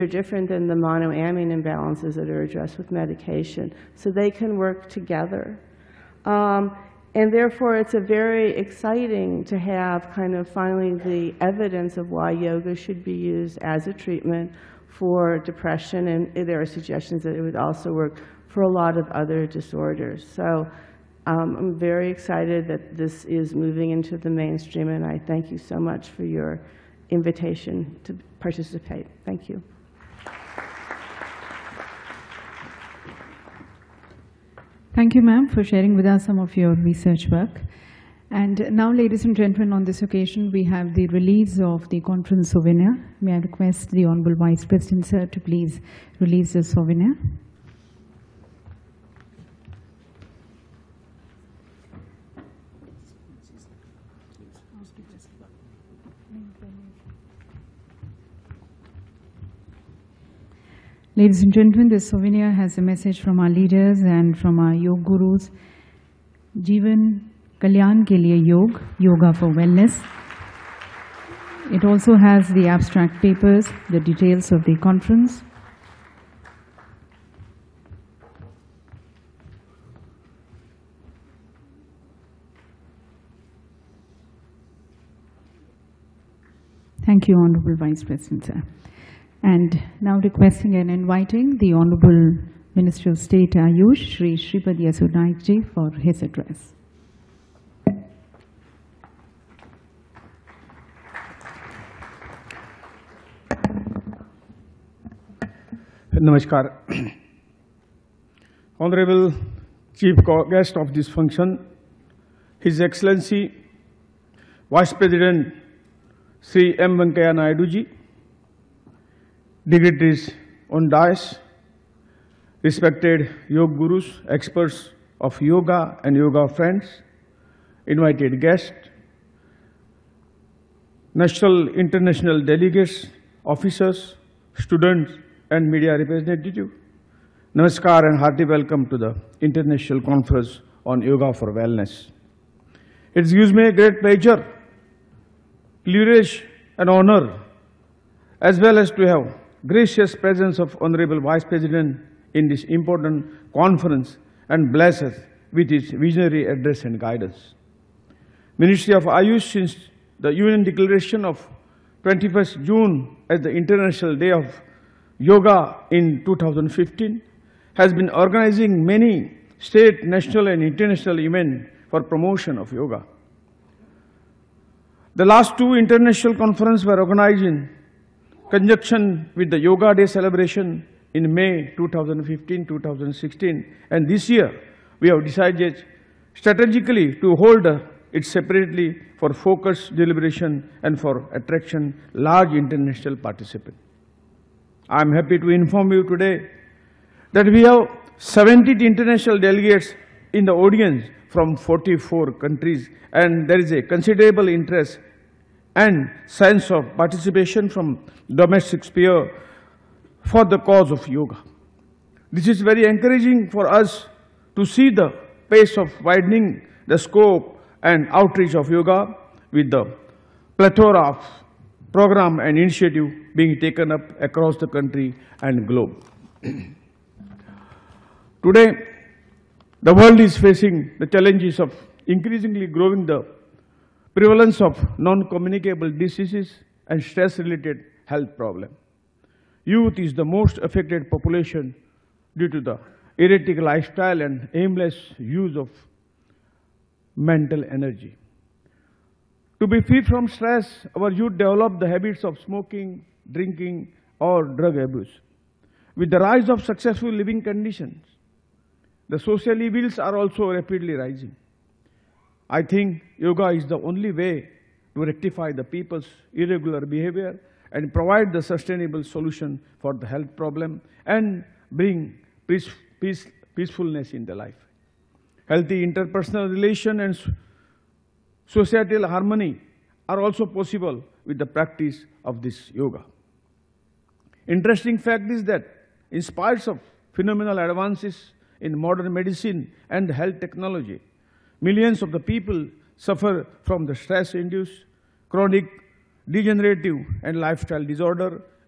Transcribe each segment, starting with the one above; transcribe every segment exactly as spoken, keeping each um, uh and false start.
different than the monoamine imbalances that are addressed with medication. So they can work together. Um, and therefore, it's a very exciting to have kind of finally the evidence of why yoga should be used as a treatment for depression. And there are suggestions that it would also work for a lot of other disorders. So um, I'm very excited that this is moving into the mainstream, and I thank you so much for your invitation to participate. Thank you. Thank you, ma'am, for sharing with us some of your research work. And now, ladies and gentlemen, on this occasion, we have the release of the conference souvenir. May I request the Honorable Vice President, sir, to please release the souvenir. Ladies and gentlemen, this souvenir has a message from our leaders and from our yoga gurus. Jeevan Kalyan ke liye yog, yoga for wellness. It also has the abstract papers, the details of the conference. Thank you, Honorable Vice President, sir. And now requesting and inviting the Honorable Minister of State Ayush, Shri Shripad Yesu Naik ji, for his address. Namaskar. Honorable Chief Guest of this function, His Excellency Vice President Sri M. Venkaiah Naidu ji, dignitaries on dais, respected yoga gurus, experts of yoga and yoga friends, invited guests, national, international delegates, officers, students, and media representatives. Namaskar and hearty welcome to the International Conference on Yoga for Wellness. It gives me a great pleasure, privilege, and honor, as well as to have gracious presence of Honorable Vice President in this important conference and bless us with his visionary address and guidance. Ministry of Ayush, since the U N Declaration of twenty-first June as the International Day of Yoga in two thousand fifteen, has been organizing many state, national and international events for promotion of yoga. The last two international conferences were organized in conjunction with the Yoga Day celebration in May two thousand fifteen to two thousand sixteen, and this year we have decided strategically to hold it separately for focused deliberation and for attraction large international participants. I am happy to inform you today that we have seventy international delegates in the audience from forty-four countries, and there is a considerable interest and sense of participation from domestic sphere for the cause of yoga. This is very encouraging for us to see the pace of widening the scope and outreach of yoga with the plethora of program and initiative being taken up across the country and globe. Today, the world is facing the challenges of increasingly growing the prevalence of non-communicable diseases and stress-related health problems. Youth is the most affected population due to the erratic lifestyle and aimless use of mental energy. To be free from stress, our youth develop the habits of smoking, drinking, or drug abuse. With the rise of successful living conditions, the social evils are also rapidly rising. I think yoga is the only way to rectify the people's irregular behavior and provide the sustainable solution for the health problem and bring peace, peace, peacefulness in the life. Healthy interpersonal relation and societal harmony are also possible with the practice of this yoga. Interesting fact is that in spite of phenomenal advances in modern medicine and health technology, millions of the people suffer from the stress-induced, chronic, degenerative and lifestyle disorder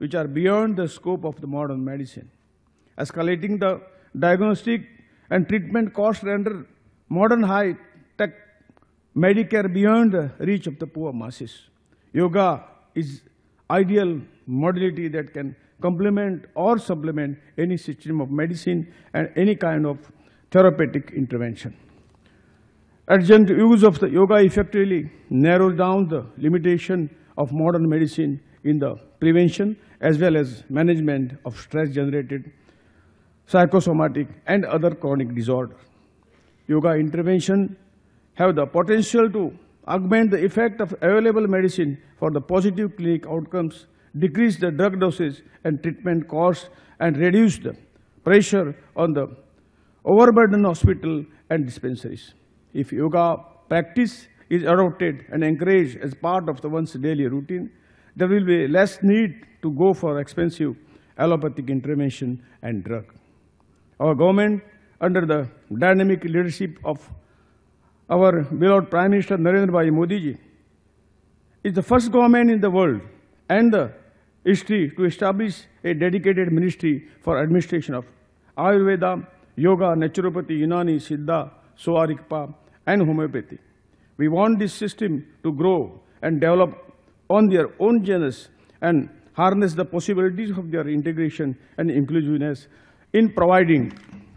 which are beyond the scope of the modern medicine. Escalating the diagnostic and treatment costs render modern high-tech Medicare beyond the reach of the poor masses. Yoga is ideal modality that can complement or supplement any system of medicine and any kind of therapeutic intervention. Urgent use of the yoga effectively narrows down the limitation of modern medicine in the prevention as well as management of stress-generated psychosomatic and other chronic disorders. Yoga intervention have the potential to augment the effect of available medicine for the positive clinical outcomes, decrease the drug dosage and treatment costs, and reduce the pressure on the overburdened hospital and dispensaries. If yoga practice is adopted and encouraged as part of the one's daily routine, there will be less need to go for expensive allopathic intervention and drug. Our government, under the dynamic leadership of our beloved Prime Minister Narendra Bhai Modi ji, is the first government in the world and the history to establish a dedicated ministry for administration of Ayurveda, Yoga, Naturopathy, Unani, Siddha, Soarikpa, and homeopathy. We want this system to grow and develop on their own genus and harness the possibilities of their integration and inclusiveness in providing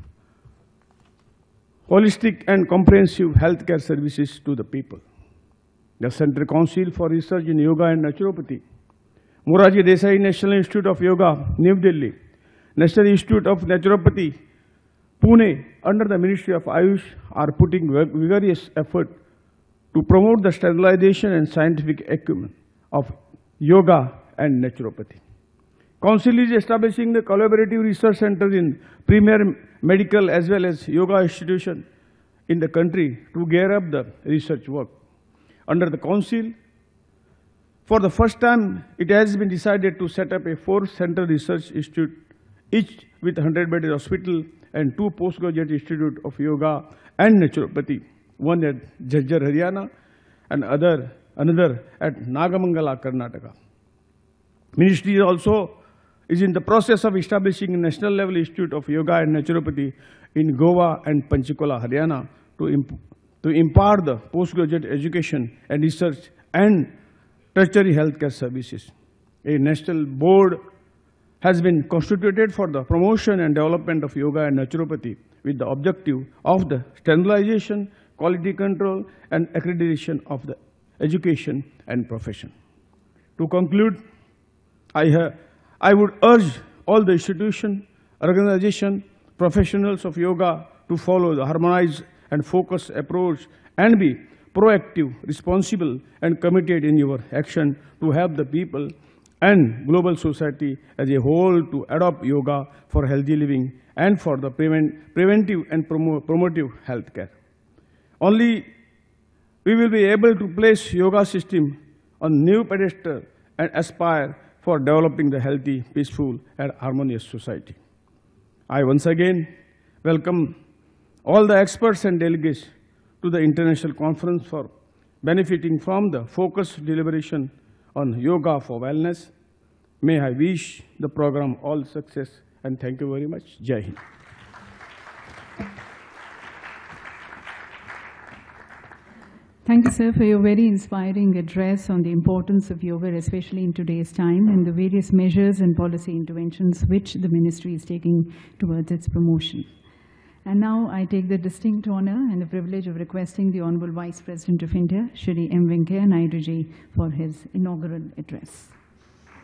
holistic and comprehensive healthcare services to the people. The Central Council for Research in Yoga and Naturopathy, Moraji Desai National Institute of Yoga, New Delhi, National Institute of Naturopathy, Pune, under the Ministry of Ayush, are putting vigorous effort to promote the standardization and scientific acumen of yoga and naturopathy. Council is establishing the collaborative research centers in premier medical as well as yoga institutions in the country to gear up the research work. Under the Council, for the first time, it has been decided to set up a four-center research institute, each with a hundred-bedded hospital and two postgraduate institutes of yoga and naturopathy, one at Jhajjar, Haryana, and other, another at Nagamangala, Karnataka. Ministry also is in the process of establishing a national-level institute of yoga and naturopathy in Goa and Panchkula, Haryana, to, imp to impart the postgraduate education and research and tertiary healthcare services. A national board has been constituted for the promotion and development of yoga and naturopathy with the objective of the standardization, quality control, and accreditation of the education and profession. To conclude, I, have, I would urge all the institutions, organizations, professionals of yoga to follow the harmonized and focused approach and be proactive, responsible, and committed in your action to help the people and global society as a whole to adopt yoga for healthy living and for the prevent, preventive and promo, promotive health care. Only we will be able to place yoga system on new pedestal and aspire for developing the healthy, peaceful, and harmonious society. I once again welcome all the experts and delegates to the international conference for benefiting from the focused deliberation on yoga for wellness. May I wish the program all success, and thank you very much. Jai Hind. Thank you, sir, for your very inspiring address on the importance of yoga, especially in today's time, and the various measures and policy interventions which the ministry is taking towards its promotion. And now I take the distinct honor and the privilege of requesting the Honorable Vice President of India, Shri M. Venkaiah Naidu ji, for his inaugural address.